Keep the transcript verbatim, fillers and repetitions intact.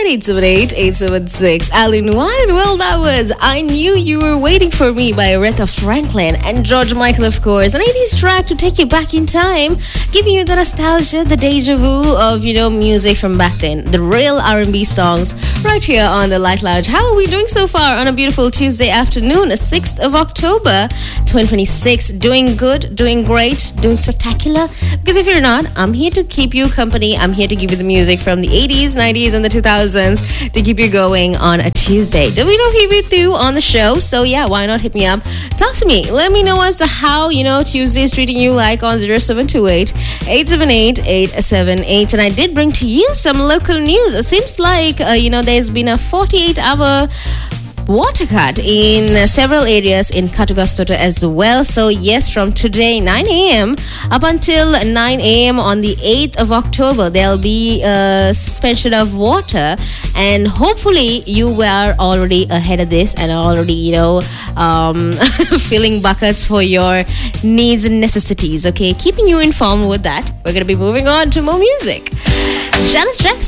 eight seven eight, eight seven six. Alan White, well, that was I Knew You Were Waiting For Me by Aretha Franklin and George Michael, of course. An eighties track to take you back in time, giving you the nostalgia, the deja vu of, you know, music from back then. The real R and B songs right here on the Light Lounge. How are we doing so far on a beautiful Tuesday afternoon, sixth of October, twenty twenty-six? Doing good, doing great, doing spectacular? Because if you're not, I'm here to keep you company. I'm here to give you the music from the eighties, nineties, and the two thousands to keep you going on a Tuesday. Don't we know if with you on the show? So yeah, why not hit me up? Talk to me. Let me know as to how, you know, Tuesday is treating you like on zero seven two eight, eight seven eight, eight seven eight. And I did bring to you some local news. It seems like, uh, you know, there's been a forty-eight hour water cut in uh, several areas in Katugastoto as well. So yes, from today nine a.m. up until nine a.m. on the eighth of October, there'll be a suspension of water, and hopefully you were already ahead of this and already, you know, um, filling buckets for your needs and necessities. Okay, keeping you informed with that. We're gonna be moving on to more music. Janet Jackson